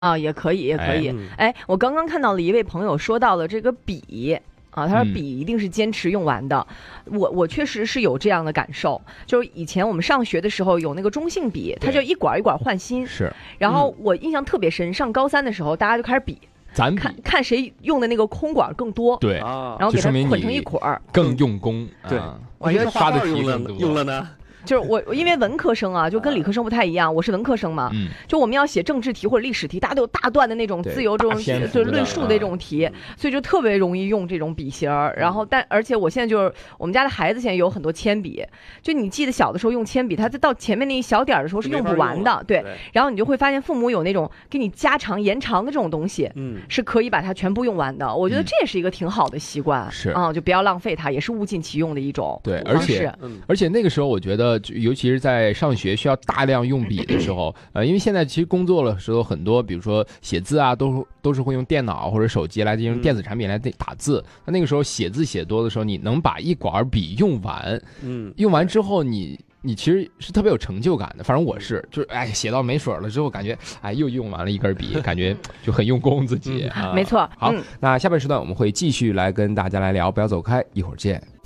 啊，也可以，也可以。哎，我刚刚看到了一位朋友说到了这个笔啊，他说笔一定是坚持用完的。我确实是有这样的感受，就是以前我们上学的时候有那个中性笔，它就一管一管换新。 是。 然后我印象特别深，上高三的时候，大家就开始比。 咱看谁用的那个空管更多， 对， 然后给它捆成一捆儿， 更用功。 对， 我觉得刷的题用了呢。 就是我因为文科生啊，就跟理科生不太一样，我是文科生嘛，就我们要写政治题或者历史题，大家都有大段的那种自由这种就论述的这种题，所以就特别容易用这种笔型儿。然后而且我现在就是我们家的孩子现在有很多铅笔，就你记得小的时候用铅笔，它到前面那一小点的时候是用不完的，对。然后你就会发现父母有那种给你加长延长的这种东西，是可以把它全部用完的。我觉得这也是一个挺好的习惯， 是啊，就不要浪费它，也是物尽其用的一种。 对，而且那个时候我觉得。尤其是在上学需要大量用笔的时候，因为现在其实工作的时候很多，比如说写字啊，都是会用电脑或者手机来进行电子产品来打字。那个时候写字写多的时候，你能把一管笔用完，用完之后你其实是特别有成就感的。反正我是，就是写到没水了之后，感觉又用完了一根笔，感觉就很用功自己。 没错。 好，那下半时段我们会继续来跟大家来聊，不要走开，一会儿见。